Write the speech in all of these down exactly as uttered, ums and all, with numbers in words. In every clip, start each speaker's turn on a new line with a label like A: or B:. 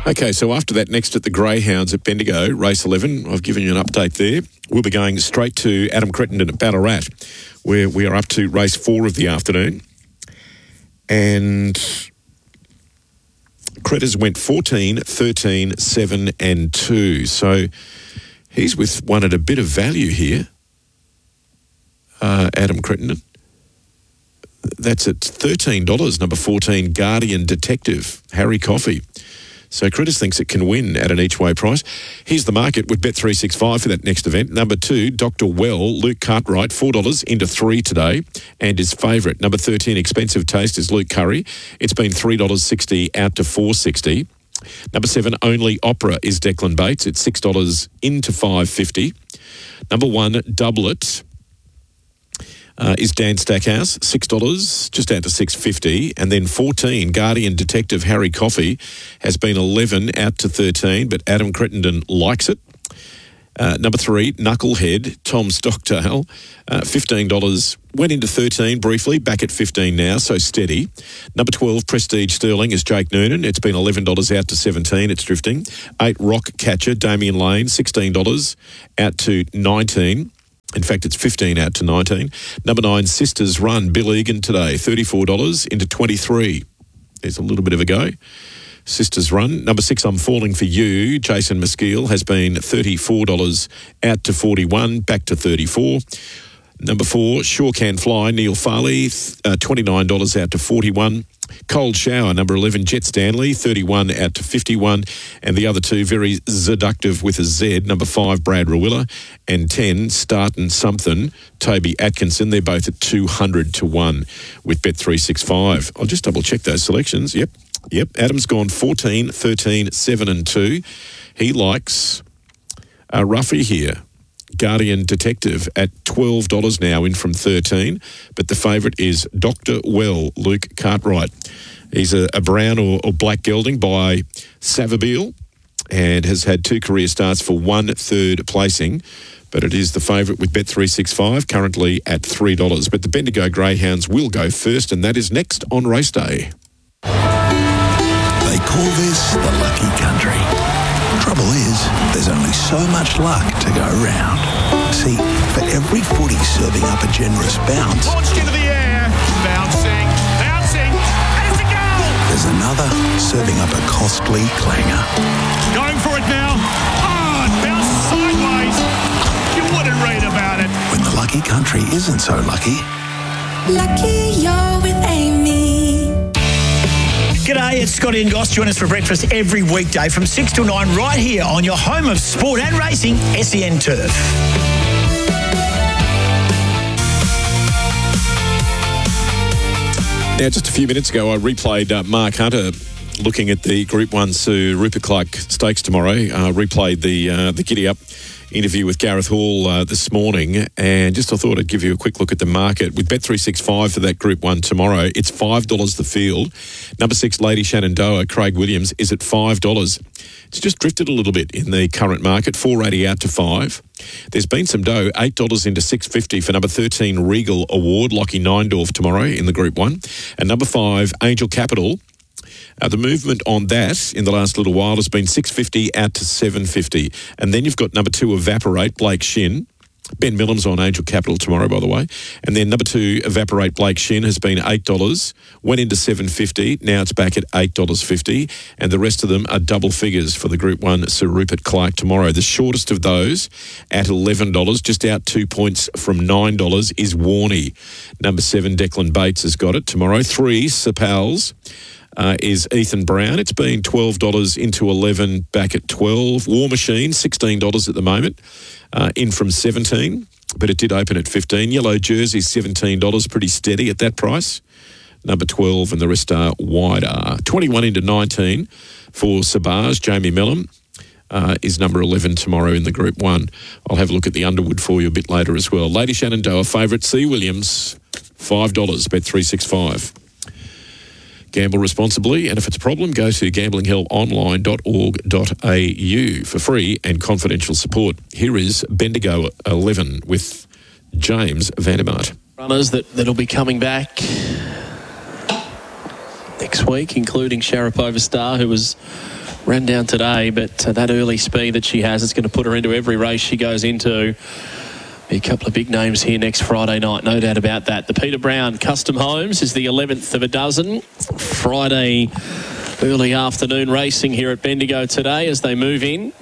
A: Okay, so after that, next at the Greyhounds at Bendigo, race eleven, I've given you an update there. We'll be going straight to Adam Crittenden at Ballarat, where we are up to race four of the afternoon. And Critters went fourteen, thirteen, seven and two. So he's with one at a bit of value here, uh, Adam Crittenden. That's at thirteen dollars, number fourteen, Guardian Detective, Harry Coffey. So Critters thinks it can win at an each-way price. Here's the market with Bet three sixty-five for that next event. Number two, Doctor Well, Luke Cartwright, four dollars into three today, and his favourite. Number thirteen, Expensive Taste, is Luke Curry. It's been three dollars sixty out to four dollars sixty. Number seven, Only Opera, is Declan Bates. It's six dollars into five dollars fifty. Number one, Doublet, Uh, is Dan Stackhouse, six dollars, just out to six dollars fifty. And then fourteen, Guardian Detective, Harry Coffey, has been eleven out to thirteen, but Adam Crittenden likes it. Uh, number three, Knucklehead, Tom Stockdale, uh, fifteen dollars, went into thirteen briefly, back at fifteen now, so steady. Number twelve, Prestige Sterling, is Jake Noonan. It's been eleven dollars out to seventeen, it's drifting. eight, Rock Catcher, Damien Lane, sixteen dollars out to nineteen. In fact, it's fifteen out to nineteen. Number nine, Sisters Run, Bill Egan today, thirty-four dollars into twenty-three. There's a little bit of a go. Sisters Run. Number six, I'm Falling for You, Jason Maskeel, has been thirty-four dollars out to forty-one, back to thirty-four. Number four, Sure Can Fly, Neil Farley, uh, twenty-nine dollars out to forty-one. Cold Shower, number eleven, Jet Stanley, thirty-one out to fifty-one. And the other two, very seductive with a Z, number five, Brad Rawilla, and ten, Startin' Something, Toby Atkinson. They're both at two hundred to one with Bet three sixty-five. I'll just double check those selections. Yep, yep. Adam's gone fourteen, thirteen, seven and two. He likes a roughie here. Guardian Detective at twelve dollars now, in from thirteen, but the favourite is Doctor Well, Luke Cartwright. He's a, a brown or, or black gelding by Savabeel and has had two career starts for one third placing, but it is the favourite with Bet three sixty-five, currently at three dollars. But the Bendigo Greyhounds will go first, and that is next on race day.
B: They call this the lucky country. Trouble is, there's only so much luck to go round. See, for every footy serving up a generous bounce,
C: launched into the air, bouncing, bouncing, and it's a goal!
B: There's another serving up a costly clanger.
C: Going for it now. Oh, it bounces sideways. You wouldn't read about it.
B: When the lucky country isn't so lucky.
D: Lucky you're with Amy.
E: G'day, it's Scotty and Goss. Join us for breakfast every weekday from six till nine right here on your home of sport and racing, S E N Turf.
A: Now, just a few minutes ago, I replayed uh, Mark Hunter looking at the Group one Sir Rupert Clark Stakes tomorrow. Uh, replayed the uh, the Giddy Up interview with Gareth Hall uh, this morning, and just I thought I'd give you a quick look at the market. With Bet three sixty-five for that Group one tomorrow, it's five dollars the field. Number six, Lady Shenandoah, Craig Williams, is at five dollars. It's just drifted a little bit in the current market, four eighty out to five. There's been some dough, eight dollars into six fifty for number thirteen, Regal Award, Lockie Neindorf tomorrow in the Group one. And number five, Angel Capital. Uh, the movement on that in the last little while has been six fifty out to seven fifty. And then you've got number two, Evaporate, Blake Shin. Ben Millam's on Angel Capital tomorrow, by the way. And then number two, Evaporate, Blake Shin, has been eight dollars, went into seven fifty. Now it's back at eight dollars fifty. And the rest of them are double figures for the Group one Sir Rupert Clark tomorrow. The shortest of those at eleven dollars, just out two points from nine dollars, is Warney. Number seven, Declan Bates, has got it tomorrow. Three, Sir Pals. Uh, is Ethan Brown. It's been twelve dollars into eleven, back at twelve. War Machine, sixteen dollars at the moment, uh, in from seventeen, but it did open at fifteen. Yellow Jersey, seventeen dollars, pretty steady at that price. Number twelve, and the rest are wider. twenty-one into nineteen for Sabars. Jamie Mellum uh, is number eleven tomorrow in the Group one. I'll have a look at the Underwood for you a bit later as well. Lady Shenandoah, favourite, C. Williams, five dollars, Bet three sixty-five. Gamble responsibly, and if it's a problem, go to gambling help online dot org dot a u for free and confidential support. Here is Bendigo eleven with James Vandermart.
F: Runners that, that'll be coming back next week, including Sharapova Star, who was ran down today, but uh, that early speed that she has is going to put her into every race she goes into. A couple of big names here next Friday night, no doubt about that. The Peter Brown Custom Homes is the eleventh of a dozen. Friday early afternoon racing here at Bendigo today as they move in.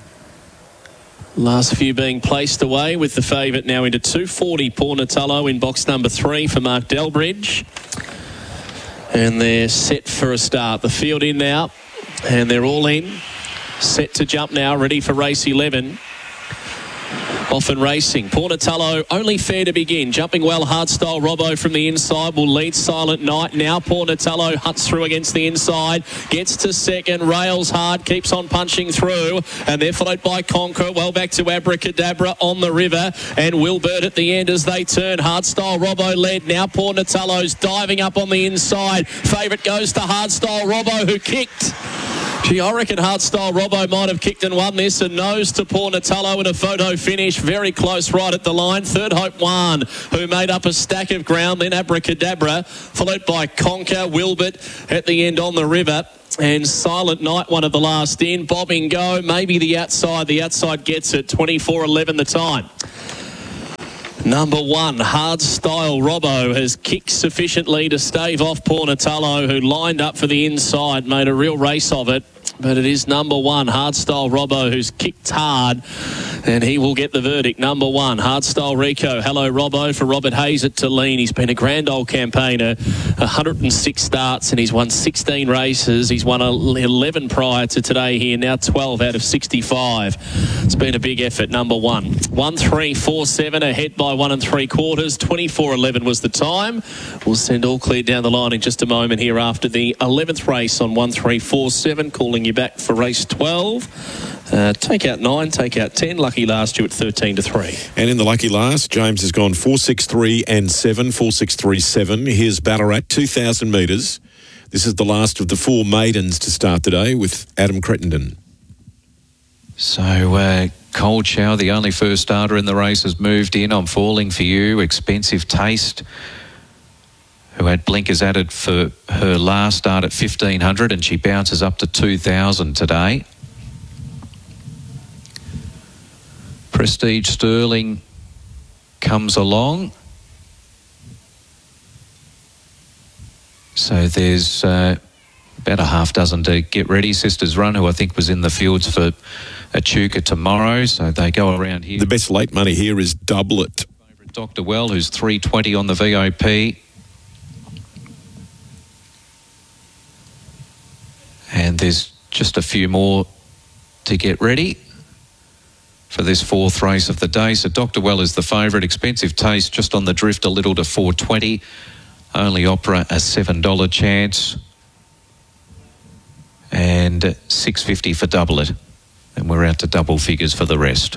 F: Last few being placed away with the favourite now into two forty, Paul Natullo in box number three for Mark Delbridge. And they're set for a start. The field in now, and they're all in. Set to jump now, ready for race eleven. Off and racing. Paul Natullo, only fair to begin. Jumping well, Hardstyle Robbo from the inside will lead Silent Night. Now Paul Natullo hunts through against the inside. Gets to second, rails hard, keeps on punching through. And they're followed by Conquer. Well back to Abracadabra on the river. And Wilbert at the end as they turn. Hardstyle Robbo led. Now Paul Natullo's diving up on the inside. Favourite goes to Hardstyle Robbo who kicked. Gee, I reckon Hardstyle Robbo might have kicked and won this, and nose to Paul Natullo in a photo finish. Very close right at the line. Third Hope One, who made up a stack of ground. Then Abracadabra, followed by Conquer, Wilbert at the end on the river. And Silent Night, one of the last in. Bobbing Go, maybe the outside. The outside gets it. twenty-four eleven the time. Number one, Hardstyle Robbo has kicked sufficiently to stave off Paul Natullo, who lined up for the inside, made a real race of it. But it is number one, Hardstyle Robbo, who's kicked hard, and he will get the verdict. Number one, Hardstyle Rico. Hello, Robbo, for Robert Hayes at Tulleen. He's been a grand old campaigner, one hundred six starts, and he's won sixteen races. He's won eleven prior to today here, now twelve out of sixty-five. It's been a big effort, number one. one three four seven, ahead by one and three quarters. twenty-four eleven was the time. We'll send all clear down the line in just a moment here after the eleventh race on one three four seven, calling you back for race twelve. Uh, take out nine, take out ten. Lucky last you at thirteen to three.
A: And in the lucky last, James has gone four six three and seven, four six three seven. Here's Ballarat, two thousand metres. This is the last of the four maidens to start today with Adam Crittenden.
G: So, uh, Cold Shower, the only first starter in the race, has moved in. I'm Falling for You. Expensive Taste, who had blinkers added for her last start at fifteen hundred, and she bounces up to two thousand today. Prestige Sterling comes along. So there's uh, about a half dozen to get ready. Sisters Run, who I think was in the fields for Echuca tomorrow, so they go around here.
A: The best late money here is Doublet.
G: Favourite Doctor Well, who's three twenty on the V O P. And there's just a few more to get ready for this fourth race of the day. So Doctor Well is the favourite. Expensive Taste just on the drift a little to four twenty. Only Opera a seven dollar chance. And six fifty for Doublet. And we're out to double figures for the rest.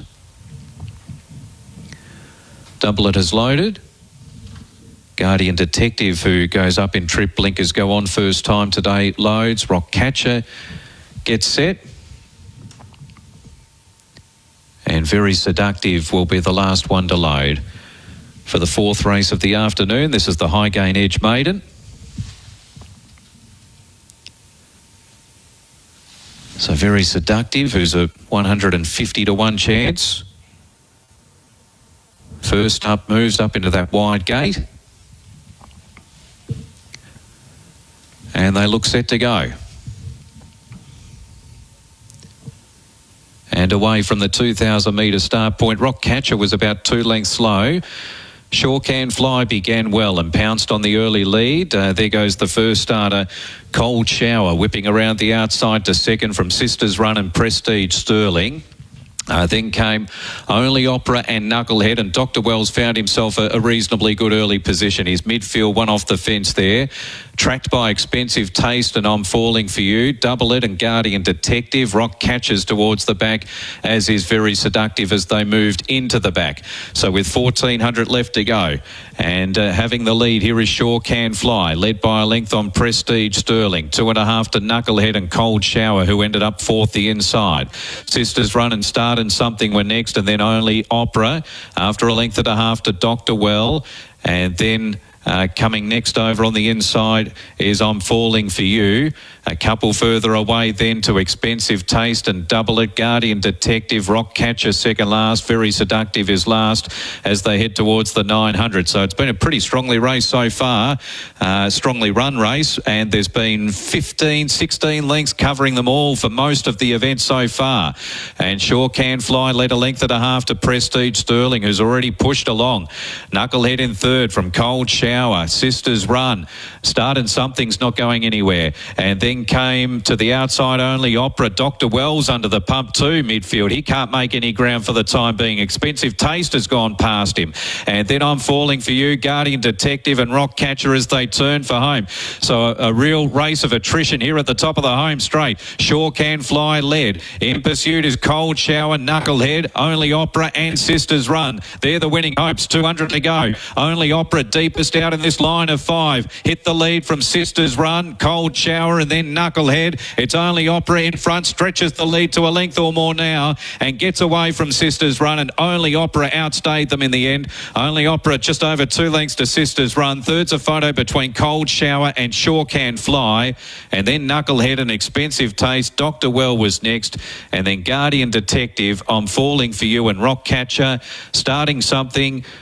G: Doublet has loaded. Guardian Detective, who goes up in trip, blinkers go on first time today, loads. Rock Catcher gets set. And Very Seductive will be the last one to load for the fourth race of the afternoon. This is the High Gain Edge Maiden. So Very Seductive, who's a one hundred fifty to one chance. First up, moves up into that wide gate. And they look set to go. And away from the two thousand metre start point, Rock Catcher was about two lengths slow. Sure Can Fly began well and pounced on the early lead. Uh, there goes the first starter, Cold Shower, whipping around the outside to second from Sisters Run and Prestige Sterling. Uh, then came Only Opera and Knucklehead, and Doctor Wells found himself a, a reasonably good early position. His midfield one off the fence there. Tracked by Expensive Taste and I'm Falling for You. Double It and Guardian Detective. Rock Catches towards the back, as is Very Seductive as they moved into the back. So with fourteen hundred left to go, and uh, having the lead here is Sure Can Fly, led by a length on Prestige Sterling. Two and a half to Knucklehead and Cold Shower, who ended up fourth the inside. Sisters Run and Start and Something were next, and then Only Opera after a length and a half to Doctor Well, and then Uh, coming next over on the inside is I'm Falling For You. A couple further away then to Expensive Taste and Double It. Guardian Detective, Rock Catcher second last. Very Seductive is last as they head towards the nine hundred. So it's been a pretty strongly raced so far. Uh, strongly run race, and there's been fifteen, sixteen lengths covering them all for most of the event so far. And Sure Can Fly led a length and a half to Prestige Sterling, who's already pushed along. Knucklehead in third from Cold Shower. Sisters Run. Started Something's not going anywhere. And then came to the outside only Opera. Doctor Wells under the pump too, midfield. He can't make any ground for the time being. Expensive Taste has gone past him. And then I'm Falling For You, Guardian Detective and Rock Catcher as they turn for home. So a, a real race of attrition here at the top of the home straight. Sure Can Fly led. In pursuit is Cold Shower, Knucklehead, Only Opera and Sisters Run. They're the winning hopes. two hundred to go. Only Opera deepest out in this line of five. Hit the lead from Sisters Run, Cold Shower and then Knucklehead. It's Only Opera in front, stretches the lead to a length or more now and gets away from Sisters Run, and Only Opera outstayed them in the end. Only Opera just over two lengths to Sisters Run. Third's a photo between Cold Shower and Sure Can Fly, and then Knucklehead and Expensive Taste. Doctor Well was next, and then Guardian Detective, I'm Falling For You and Rock Catcher. Starting Something